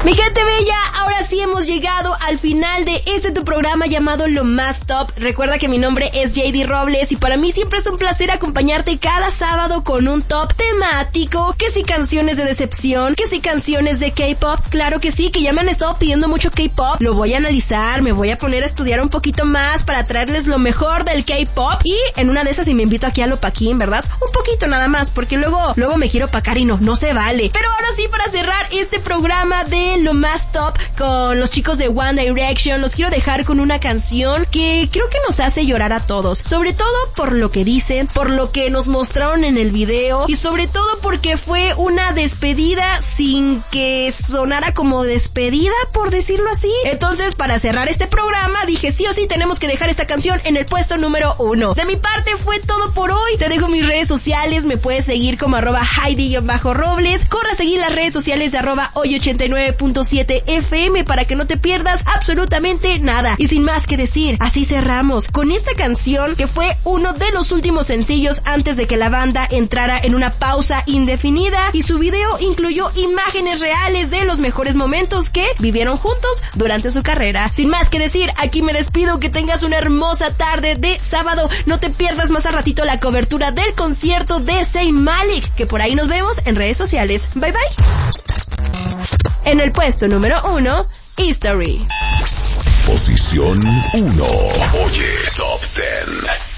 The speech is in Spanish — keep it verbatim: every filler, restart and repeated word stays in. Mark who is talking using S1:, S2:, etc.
S1: Mi gente bella, ahora sí hemos llegado al final de este tu programa llamado Lo Más Top. Recuerda que mi nombre es J D Robles y para mí siempre es un placer acompañarte cada sábado con un top temático. Que si canciones de decepción, que si canciones de K-pop, claro que sí, que ya me han estado pidiendo mucho K-pop. Lo voy a analizar, me voy a poner a estudiar un poquito más para traerles lo mejor del K-pop. Y en una de esas y me invito aquí a lo Paquín, ¿verdad? Un poquito nada más, porque luego, luego me quiero pacar y no, no se vale. Pero ahora sí, para cerrar este programa de Lo Más Top con los chicos de One Direction, los quiero dejar con una canción que creo que nos hace llorar a todos, sobre todo por lo que dicen, por lo que nos mostraron en el video y sobre todo porque fue una despedida sin que sonara como despedida, por decirlo así. Entonces, para cerrar este programa dije sí o sí tenemos que dejar esta canción en el puesto número uno. De mi parte fue todo por hoy. Te dejo mis redes sociales, me puedes seguir como arroba Heidi-Robles. Corre a seguir las redes sociales de arroba hoy ochenta y nueve punto siete F M para que no te pierdas absolutamente nada. Y sin más que decir, así cerramos con esta canción que fue uno de los últimos sencillos antes de que la banda entrara en una pausa indefinida, y su video incluyó imágenes reales de los mejores momentos que vivieron juntos durante su carrera. Sin más que decir, aquí me despido, que tengas una hermosa tarde de sábado. No te pierdas más a ratito la cobertura del concierto de Zayn Malik, que por ahí nos vemos en redes sociales. Bye bye. En el puesto número uno, History.
S2: Posición uno. Oye, Top diez.